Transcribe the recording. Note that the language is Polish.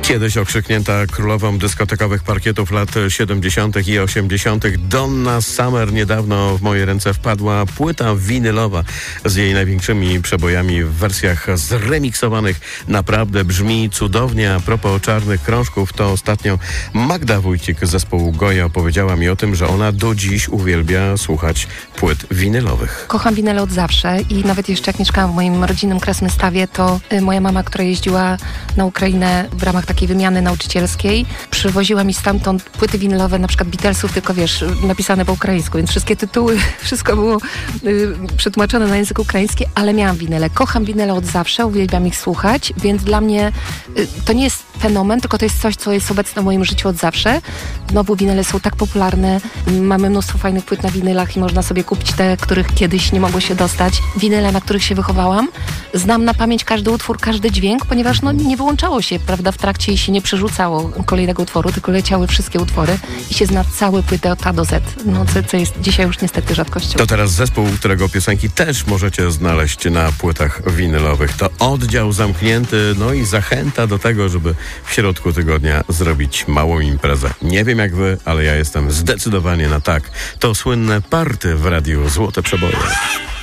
Kiedyś okrzyknięta królową dyskotekowych parkietów lat 70. i 80. Donna Summer, niedawno w moje ręce wpadła płyta winylowa z jej największymi przebojami w wersjach zremiksowanych. Naprawdę brzmi cudownie. A propos czarnych krążków, to ostatnio Magda Wójcik z zespołu Goja opowiedziała mi o tym, że ona do dziś uwielbia słuchać płyt winylowych. Kocham winyle od zawsze i nawet jeszcze jak mieszkałam w moim rodzinnym Krasnystawie, to moja mama, która jeździła na Ukrainę w ramach takiej wymiany nauczycielskiej, przywoziła mi stamtąd płyty winylowe, na przykład Beatlesów, tylko wiesz, napisane po ukraińsku, więc wszystkie tytuły, wszystko było przetłumaczone na język ukraiński, ale miałam winyle. Kocham winyle od zawsze, uwielbiam ich słuchać, więc dla mnie to nie jest fenomen, tylko to jest coś, co jest obecne w moim życiu od zawsze. Znowu winyle są tak popularne, mamy mnóstwo fajnych płyt na winylach i można sobie kupić te, których kiedyś nie mogło się dostać. Winyle, na których się wychowałam. Znam na pamięć każdy utwór, każdy dźwięk, ponieważ nie wyłączało się, prawda, w trakcie i się nie przerzucało kolejnego utworu, tylko leciały wszystkie utwory i się zna całe płyty od A do Z. No, co jest dzisiaj już niestety rzadkością. To teraz zespół, którego piosenki też możecie znaleźć na płytach winylowych. To Oddział Zamknięty, no i zachęta do tego, żeby w środku tygodnia zrobić małą imprezę. Nie wiem jak wy, ale ja jestem zdecydowanie na tak. To słynne party w radiu Złote Przeboje.